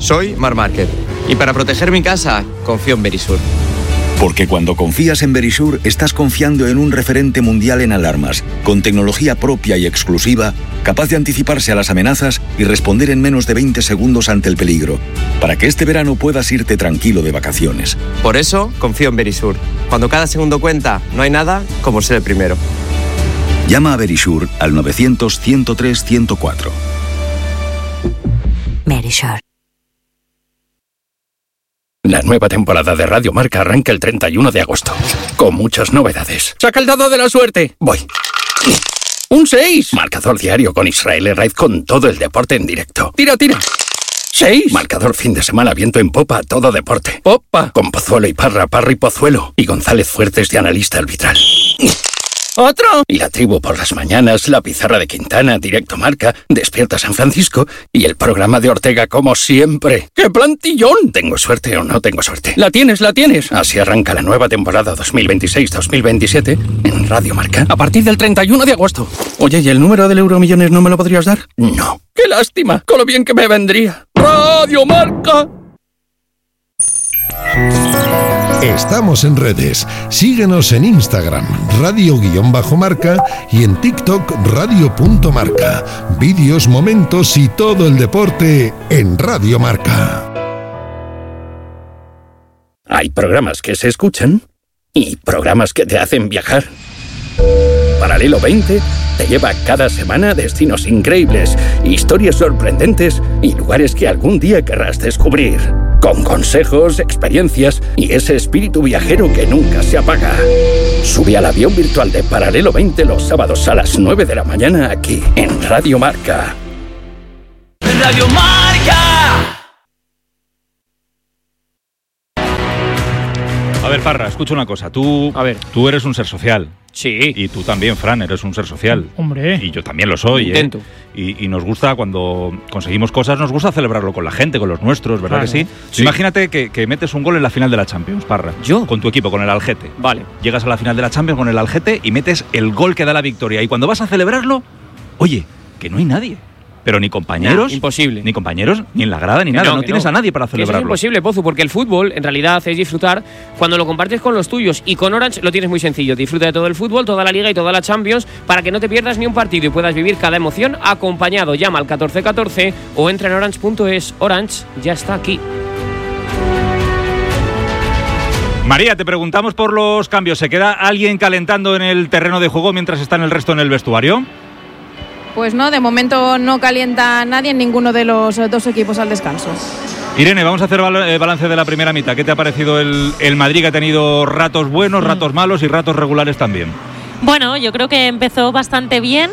Soy Marc Márquez y para proteger mi casa confío en Verisur. Porque cuando confías en Verisur, estás confiando en un referente mundial en alarmas, con tecnología propia y exclusiva, capaz de anticiparse a las amenazas y responder en menos de 20 segundos ante el peligro, para que este verano puedas irte tranquilo de vacaciones. Por eso confío en Verisur. Cuando cada segundo cuenta, no hay nada como ser el primero. Llama a Verisur al 900-103-104. Verisur. La nueva temporada de Radio Marca arranca el 31 de agosto, con muchas novedades. ¡Saca el dado de la suerte! Voy. ¡Un 6! Marcador diario con Israel Herraiz con todo el deporte en directo. ¡Tira, tira! 6. Marcador fin de semana, viento en popa, todo deporte. ¡Popa! Con Pozuelo y Parra, Parra y Pozuelo. Y González Fuertes de analista arbitral. ¡Otro! Y la tribu por las mañanas, la pizarra de Quintana, Directo Marca, Despierta San Francisco y el programa de Ortega como siempre. ¡Qué plantillón! ¿Tengo suerte o no tengo suerte? ¡La tienes, la tienes! Así arranca la nueva temporada 2026-2027 en Radio Marca a partir del 31 de agosto. Oye, ¿y el número del Euromillones no me lo podrías dar? No. ¡Qué lástima! Con lo bien que me vendría. Radio Marca. Estamos en redes. Síguenos en Instagram, radio_marca y en TikTok, radio.marca. Vídeos, momentos y todo el deporte en Radio Marca. Hay programas que se escuchan y programas que te hacen viajar. Paralelo 20 te lleva cada semana a destinos increíbles, historias sorprendentes y lugares que algún día querrás descubrir. Con consejos, experiencias y ese espíritu viajero que nunca se apaga. Sube al avión virtual de Paralelo 20 los sábados a las 9 de la mañana aquí en Radio Marca. ¡Radio Marca! A ver, Parra, escucha una cosa. Tú eres un ser social. Sí. Y tú también, Fran, eres un ser social. Hombre. Y yo también lo soy. Intento. Y nos gusta, cuando conseguimos cosas, nos gusta celebrarlo con la gente, con los nuestros, ¿verdad que sí? Sí. Imagínate que metes un gol en la final de la Champions, Parra. ¿Yo? Con tu equipo, con el Algete. Vale. Llegas a la final de la Champions con el Algete y metes el gol que da la victoria. Y cuando vas a celebrarlo, oye, que no hay nadie. Pero ni compañeros, imposible. Ni compañeros, ni en la grada, ni nada. No tienes a nadie para celebrarlo. Eso es imposible, Pozu, porque el fútbol en realidad es disfrutar cuando lo compartes con los tuyos. Y con Orange lo tienes muy sencillo. Disfruta de todo el fútbol, toda la Liga y toda la Champions para que no te pierdas ni un partido y puedas vivir cada emoción acompañado. Llama al 1414 o entra en orange.es. Orange ya está aquí. María, te preguntamos por los cambios. ¿Se queda alguien calentando en el terreno de juego mientras están el resto en el vestuario? Pues no, de momento no calienta nadie en ninguno de los dos equipos al descanso. Irene, vamos a hacer balance de la primera mitad. ¿Qué te ha parecido el Madrid, que ha tenido ratos buenos, ratos malos y ratos regulares también? Bueno, yo creo que empezó bastante bien.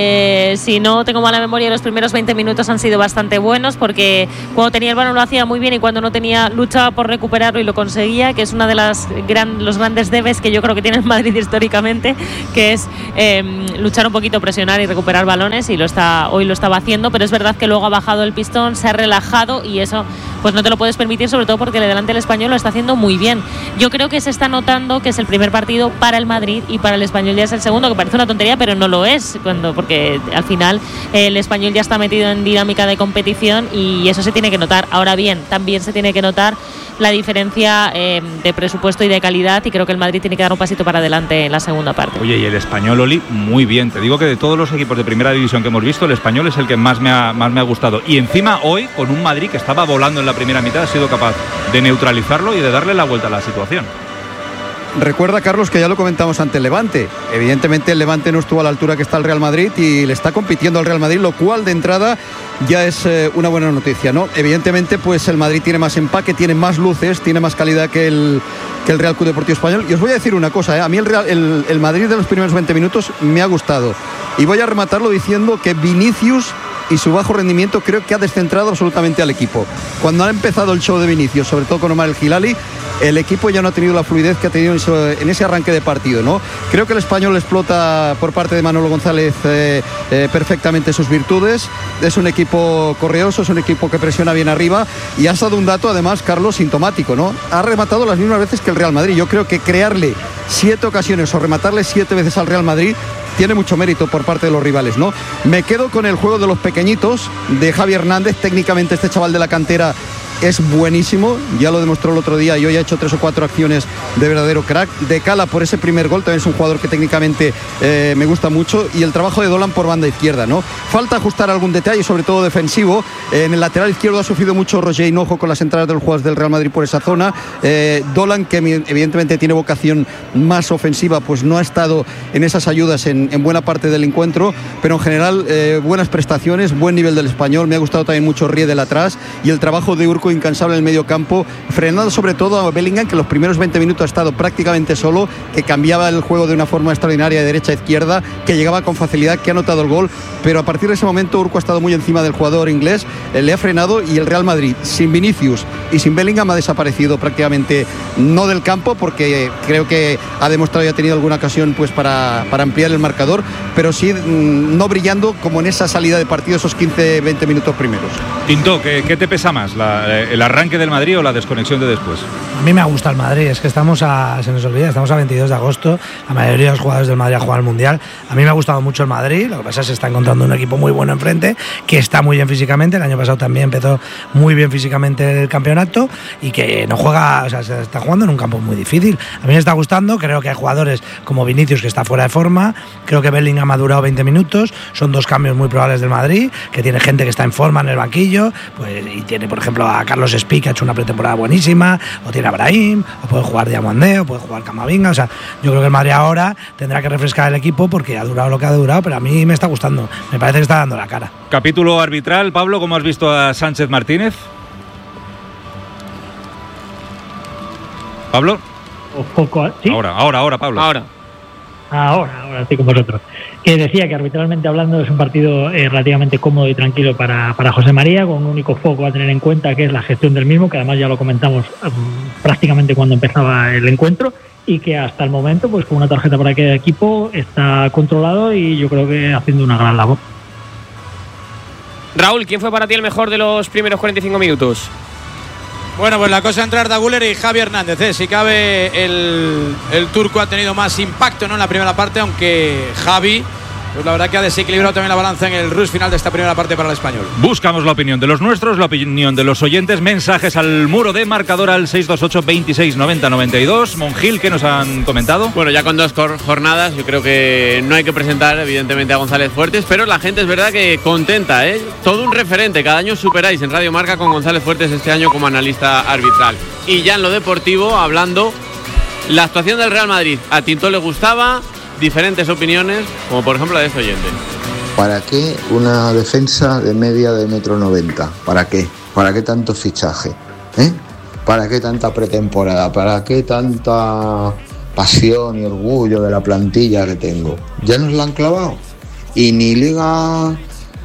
Si no tengo mala memoria, los primeros 20 minutos han sido bastante buenos, porque cuando tenía el balón lo hacía muy bien y cuando no tenía luchaba por recuperarlo y lo conseguía, que es una de los grandes debes que yo creo que tiene el Madrid históricamente, que es luchar un poquito, presionar y recuperar balones, y hoy lo estaba haciendo, pero es verdad que luego ha bajado el pistón, se ha relajado y eso pues no te lo puedes permitir, sobre todo porque el delante del Español lo está haciendo muy bien. Yo creo que se está notando que es el primer partido para el Madrid y para el Español ya es el segundo, que parece una tontería, pero no lo es, porque al final el Español ya está metido en dinámica de competición y eso se tiene que notar. Ahora bien, también se tiene que notar la diferencia de presupuesto y de calidad, y creo que el Madrid tiene que dar un pasito para adelante en la segunda parte. Oye, y el Español, Oli, muy bien. Te digo que de todos los equipos de primera división que hemos visto, el Español es el que más me ha gustado. Y encima hoy, con un Madrid que estaba volando en la primera mitad, ha sido capaz de neutralizarlo y de darle la vuelta a la situación. Recuerda, Carlos, que ya lo comentamos ante el Levante. Evidentemente el Levante no estuvo a la altura que está el Real Madrid y le está compitiendo al Real Madrid, lo cual de entrada ya es una buena noticia, ¿no? Evidentemente, pues el Madrid tiene más empaque, tiene más luces, tiene más calidad que el Real Club Deportivo Español. Y os voy a decir una cosa, a mí el Madrid de los primeros 20 minutos me ha gustado. Y voy a rematarlo diciendo que Vinicius y su bajo rendimiento creo que ha descentrado absolutamente al equipo. Cuando ha empezado el show de Vinicius, sobre todo con Omar El Hilali, el equipo ya no ha tenido la fluidez que ha tenido en ese arranque de partido, ¿no? Creo que el Español explota por parte de Manolo González perfectamente sus virtudes. Es un equipo correoso, es un equipo que presiona bien arriba, y has dado un dato además, Carlos, sintomático, ¿no? Ha rematado las mismas veces que el Real Madrid. Yo creo que crearle 7 ocasiones o rematarle 7 veces al Real Madrid tiene mucho mérito por parte de los rivales, ¿no? Me quedo con el juego de los pequeñitos, de Javi Hernández. Técnicamente este chaval de la cantera es buenísimo, ya lo demostró el otro día y hoy ha hecho 3 o 4 acciones de verdadero crack. De Cala por ese primer gol, también es un jugador que técnicamente me gusta mucho, y el trabajo de Dolan por banda izquierda, ¿no? Falta ajustar algún detalle, sobre todo defensivo. En el lateral izquierdo ha sufrido mucho Roger Hinojo con las entradas de los jugadores del Real Madrid por esa zona. Dolan, que evidentemente tiene vocación más ofensiva, pues no ha estado en esas ayudas en buena parte del encuentro, pero en general buenas prestaciones, buen nivel del español. Me ha gustado también mucho Riedel atrás, y el trabajo de Urco incansable en el medio campo, frenando sobre todo a Bellingham, que los primeros 20 minutos ha estado prácticamente solo, que cambiaba el juego de una forma extraordinaria de derecha a izquierda, que llegaba con facilidad, que ha anotado el gol, pero a partir de ese momento Urco ha estado muy encima del jugador inglés, le ha frenado, y el Real Madrid sin Vinicius y sin Bellingham ha desaparecido prácticamente, no del campo, porque creo que ha demostrado y ha tenido alguna ocasión pues para ampliar el marcador, pero sí no brillando como en esa salida de partido, esos 15-20 minutos primeros. Tinto, ¿qué te pesa más? ¿El arranque del Madrid o la desconexión de después? A mí me gusta el Madrid, es que se nos olvida, estamos a 22 de agosto, la mayoría de los jugadores del Madrid han jugado al Mundial. A mí me ha gustado mucho el Madrid, lo que pasa es que se está encontrando un equipo muy bueno enfrente, que está muy bien físicamente, el año pasado también empezó muy bien físicamente el campeonato, y que no juega, o sea, se está jugando en un campo muy difícil. A mí me está gustando, creo que hay jugadores como Vinicius que está fuera de forma, creo que Bellingham ha durado 20 minutos, son 2 cambios muy probables del Madrid, que tiene gente que está en forma en el banquillo, pues, y tiene por ejemplo a Carlos Espí, que ha hecho una pretemporada buenísima, o tiene a Brahim, o puede jugar Diamandé, o puede jugar Camavinga. O sea, yo creo que el Madrid ahora tendrá que refrescar el equipo, porque ha durado lo que ha durado, pero a mí me está gustando, me parece que está dando la cara. Capítulo arbitral, Pablo, ¿cómo has visto a Sánchez Martínez? ¿Pablo? ¿Sí? Ahora, Pablo. Ahora estoy con vosotros. Que decía que arbitralmente hablando es un partido relativamente cómodo y tranquilo para José María, con un único foco a tener en cuenta, que es la gestión del mismo, que además ya lo comentamos prácticamente cuando empezaba el encuentro, y que hasta el momento, pues con una tarjeta para cada equipo, está controlado y yo creo que haciendo una gran labor. Raúl, ¿quién fue para ti el mejor de los primeros 45 minutos? Bueno, pues la cosa entre Arda Güler y Javi Hernández. Si cabe, el turco ha tenido más impacto, ¿no?, en la primera parte, aunque Javi, pues la verdad que ha desequilibrado también la balanza en el rush final de esta primera parte para el español. Buscamos la opinión de los nuestros, la opinión de los oyentes, mensajes al muro de marcador al 628 26 90 92. Monjil, ¿qué nos han comentado? Bueno, ya con 2 jornadas yo creo que no hay que presentar evidentemente a González Fuertes, pero la gente es verdad que contenta, ¿eh? Todo un referente, cada año superáis en Radio Marca con González Fuertes este año como analista arbitral. Y ya en lo deportivo, hablando, la actuación del Real Madrid, a Tinto le gustaba, diferentes opiniones, como por ejemplo la de este oyente. ¿Para qué una defensa de media de 1,90 m? ¿Para qué? ¿Para qué tanto fichaje? ¿Para qué tanta pretemporada? ¿Para qué tanta pasión y orgullo de la plantilla que tengo? Ya nos la han clavado. Y ni Liga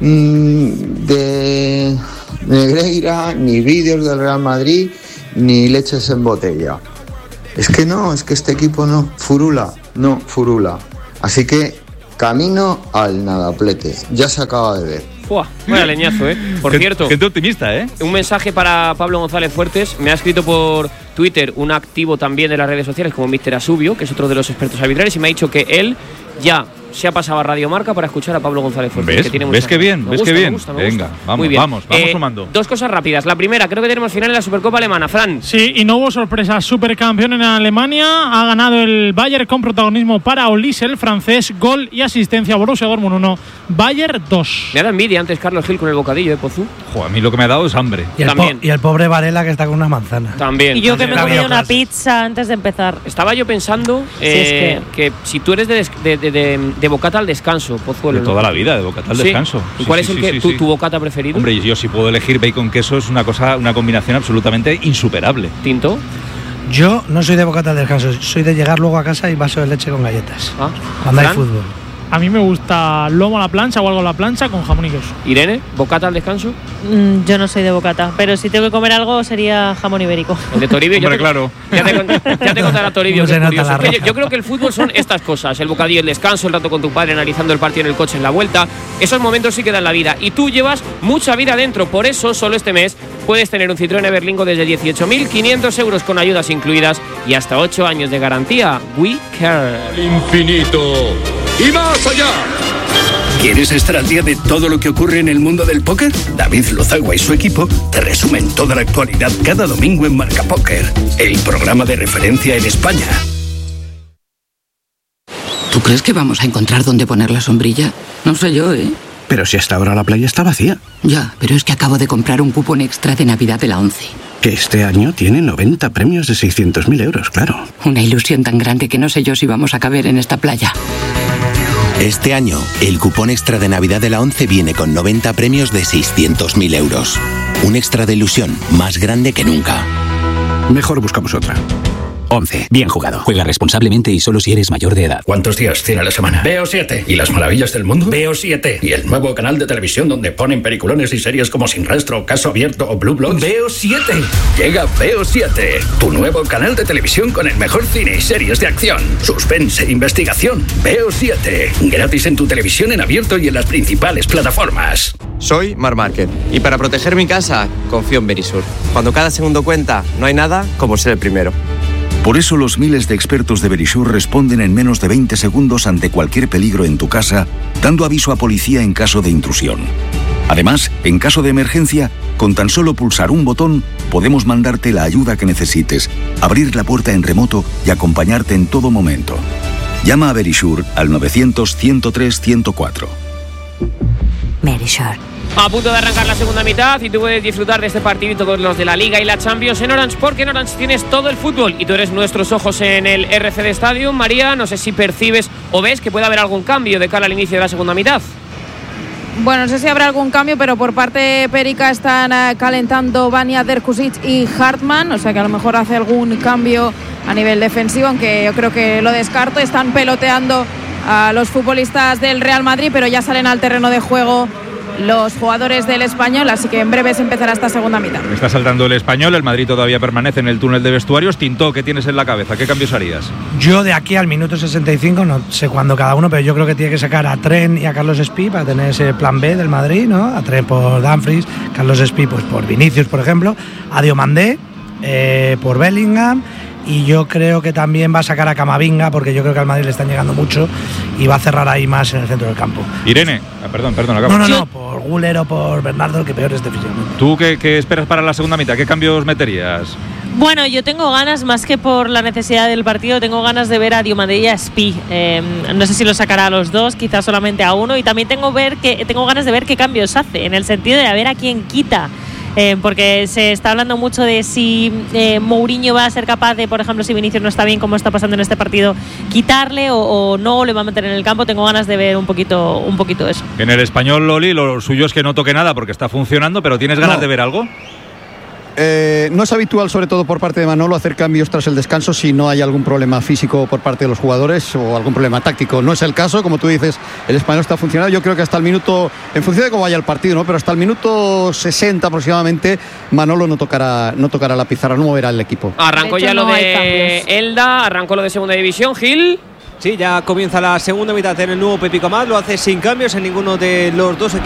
de Negreira, ni vídeos del Real Madrid, ni leches en botella. Es que no, es que este equipo no furula. Así que camino al nadaplete. Ya se acaba de ver. Vaya leñazo, Por cierto, gente optimista, un mensaje para Pablo González Fuertes. Me ha escrito por Twitter un activo también de las redes sociales como Mr. Asubio, que es otro de los expertos arbitrales, y me ha dicho que él ya se ha pasado a Radio Marca para escuchar a Pablo González Fuertes. ¿Ves? Que tiene ¿Ves qué bien? ¿Ves qué bien? Venga, vamos sumando. 2 cosas rápidas. La primera, creo que tenemos final en la Supercopa Alemana. Fran. Sí, y no hubo sorpresa. Supercampeón en Alemania. Ha ganado el Bayern con protagonismo para Olise, el francés. Gol y asistencia. Borussia Dortmund 1, Bayern 2. Me ha dado envidia antes Carlos Gil con el bocadillo, Pozú. A mí lo que me ha dado es hambre. Y el pobre Varela, que está con una manzana. También. Y yo que me he comido una pizza antes de empezar. Estaba yo pensando que si tú eres de bocata al descanso, Pozuelo. De toda la vida, de bocata al descanso. ¿Y cuál es tu bocata preferido? Hombre, yo si puedo elegir bacon queso, es una combinación absolutamente insuperable. ¿Tinto? Yo no soy de bocata al descanso, soy de llegar luego a casa y vaso de leche con galletas. Cuando hay fútbol. A mí me gusta lomo a la plancha o algo a la plancha con jamón y queso. Irene, ¿bocata al descanso? Yo no soy de bocata, pero si tengo que comer algo sería jamón ibérico. El de Toribio. Hombre, claro. Ya te contará Toribio. Yo creo que el fútbol son estas cosas: el bocadillo, el descanso, el rato con tu padre analizando el partido en el coche en la vuelta. Esos momentos sí quedan en la vida. Y tú llevas mucha vida dentro. Por eso, solo este mes puedes tener un Citroën Everlingo desde 18.500 euros con ayudas incluidas y hasta 8 años de garantía. We Care. Infinito y más allá. ¿Quieres estar al día de todo lo que ocurre en el mundo del póker? David Lozagua y su equipo te resumen toda la actualidad cada domingo en Marca Póker, el programa de referencia en España. ¿Tú crees que vamos a encontrar dónde poner la sombrilla? No sé yo, ¿eh? Pero si hasta ahora la playa está vacía. Ya, pero es que acabo de comprar un cupón extra de Navidad de la 11. Que este año tiene 90 premios de 600.000 euros, claro. Una ilusión tan grande que no sé yo si vamos a caber en esta playa. Este año, el cupón extra de Navidad de la 11 viene con 90 premios de 600.000 euros. Un extra de ilusión más grande que nunca. Mejor buscamos otra. 11. Bien jugado. Juega responsablemente y solo si eres mayor de edad. ¿Cuántos días tiene la semana? Veo 7. ¿Y las maravillas del mundo? Veo 7. ¿Y el nuevo canal de televisión donde ponen peliculones y series como Sin Rastro, Caso Abierto o Blue Bloods? Veo 7. Llega Veo 7. Tu nuevo canal de televisión con el mejor cine y series de acción, suspense e investigación. Veo 7. Gratis en tu televisión en abierto y en las principales plataformas. Soy Marc Márquez y para proteger mi casa confío en Verisur. Cuando cada segundo cuenta, no hay nada como ser el primero. Por eso los miles de expertos de Verisur responden en menos de 20 segundos ante cualquier peligro en tu casa, dando aviso a policía en caso de intrusión. Además, en caso de emergencia, con tan solo pulsar un botón, podemos mandarte la ayuda que necesites, abrir la puerta en remoto y acompañarte en todo momento. Llama a Verisur al 900-103-104. Verisur. A punto de arrancar la segunda mitad y tú puedes disfrutar de este partido y todos los de la Liga y la Champions en Orange, porque en Orange tienes todo el fútbol y tú eres nuestros ojos en el RCD Stadium. María, no sé si percibes o ves que puede haber algún cambio de cara al inicio de la segunda mitad. Bueno, no sé si habrá algún cambio, pero por parte Perica están calentando Vania, Derkusic y Hartmann, o sea que a lo mejor hace algún cambio a nivel defensivo, aunque yo creo que lo descarto. Están peloteando a los futbolistas del Real Madrid, pero ya salen al terreno de juego los jugadores del Español, así que en breve se empezará esta segunda mitad. Está saltando el Español, el Madrid todavía permanece en el túnel de vestuarios. Tintó, ¿qué tienes en la cabeza? ¿Qué cambios harías? Yo de aquí al minuto 65, no sé cuándo cada uno, pero yo creo que tiene que sacar a Trent y a Carlos Espí para tener ese plan B del Madrid, ¿no? A Trent por Dumfries, Carlos Espí pues por Vinicius, por ejemplo, a Diomandé por Bellingham. Y yo creo que también va a sacar a Camavinga, porque yo creo que al Madrid le están llegando mucho y va a cerrar ahí más en el centro del campo. Irene, perdón, acabo. No, por Guller o por Bernardo, el que peor esté físicamente. ¿Tú qué esperas para la segunda mitad? ¿Qué cambios meterías? Bueno, yo tengo ganas, más que por la necesidad del partido, tengo ganas de ver a Diomandé y a Espí. No sé si lo sacará a los dos, quizás solamente a uno, y también tengo ganas de ver qué cambios hace, en el sentido de a ver a quién quita. Porque se está hablando mucho de si Mourinho va a ser capaz de, por ejemplo, si Vinicius no está bien, como está pasando en este partido, quitarle o no le va a meter en el campo. Tengo ganas de ver un poquito eso. En el Español, Loli, lo suyo es que no toque nada porque está funcionando, pero ¿tienes ganas de ver algo? No es habitual, sobre todo por parte de Manolo, hacer cambios tras el descanso si no hay algún problema físico por parte de los jugadores o algún problema táctico. No es el caso, como tú dices, el Español está funcionando. Yo creo que hasta el minuto, en función de cómo vaya el partido, ¿no? Pero hasta el minuto 60 aproximadamente, Manolo no tocará la pizarra, no moverá el equipo. Arrancó ya lo de Elda, arrancó lo de segunda división. Gil. Sí, ya comienza la segunda mitad en el nuevo Pepico Más, lo hace sin cambios en ninguno de los dos equipos.